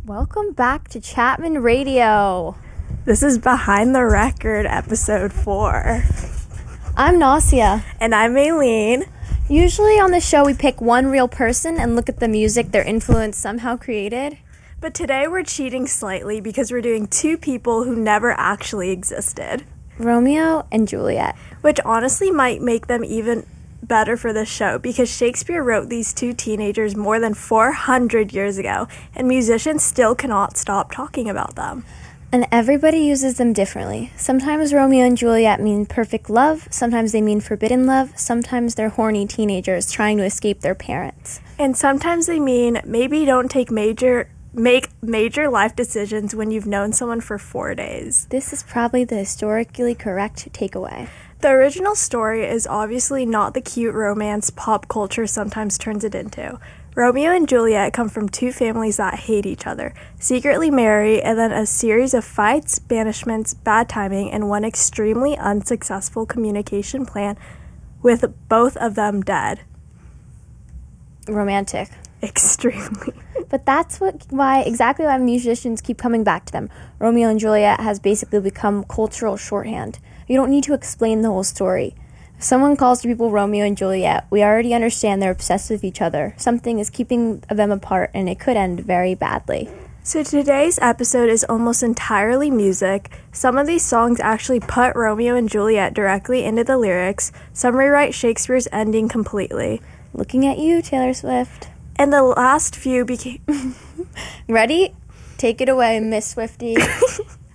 Welcome back to Chapman Radio. This is Behind the Record, episode 4. I'm Nausea. And I'm Aileen. Usually on the show we pick one real person and look at the music their influence somehow created. But today we're cheating slightly because we're doing two people who never actually existed. Romeo and Juliet. Which honestly might make them even better for this show because Shakespeare wrote these two teenagers more than 400 years ago, and musicians still cannot stop talking about them. And everybody uses them differently. Sometimes Romeo and Juliet mean perfect love, sometimes they mean forbidden love, sometimes they're horny teenagers trying to escape their parents. And sometimes they mean maybe don't make major life decisions when you've known someone for 4 days. This is probably the historically correct takeaway. The original story is obviously not the cute romance pop culture sometimes turns it into. Romeo and Juliet come from two families that hate each other, secretly marry, and then a series of fights, banishments, bad timing, and one extremely unsuccessful communication plan with both of them dead. Romantic. Extremely. But that's exactly why musicians keep coming back to them. Romeo and Juliet has basically become cultural shorthand. You don't need to explain the whole story. If someone calls people Romeo and Juliet, we already understand they're obsessed with each other. Something is keeping them apart, and it could end very badly. So today's episode is almost entirely music. Some of these songs actually put Romeo and Juliet directly into the lyrics. Some rewrite Shakespeare's ending completely. Looking at you, Taylor Swift. And the last few became... Ready? Take it away, Miss Swiftie.